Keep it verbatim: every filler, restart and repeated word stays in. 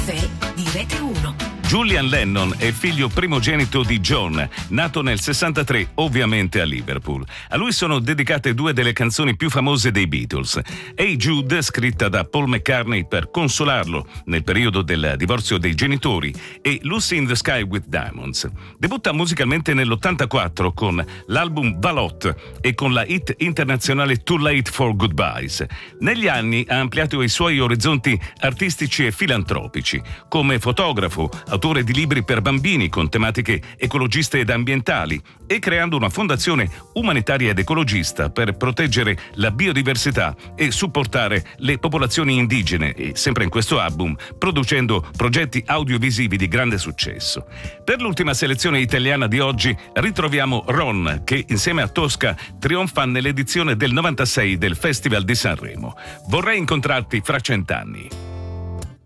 caffè di Rete uno. Julian Lennon è figlio primogenito di John, nato nel sessantatré, ovviamente a Liverpool. A lui sono dedicate due delle canzoni più famose dei Beatles. Hey Jude, scritta da Paul McCartney per consolarlo nel periodo del divorzio dei genitori, e Lucy in the Sky with Diamonds. Debutta musicalmente nell'ottantaquattro con l'album Balot e con la hit internazionale Too Late for Goodbyes. Negli anni ha ampliato i suoi orizzonti artistici e filantropici, come fotografo, autore di libri per bambini con tematiche ecologiste ed ambientali, e creando una fondazione umanitaria ed ecologista per proteggere la biodiversità e supportare le popolazioni indigene, e sempre in questo album producendo progetti audiovisivi di grande successo. Per l'ultima selezione italiana di oggi ritroviamo Ron, che insieme a Tosca trionfa nell'edizione del novantasei del Festival di Sanremo. Vorrei incontrarti fra cent'anni.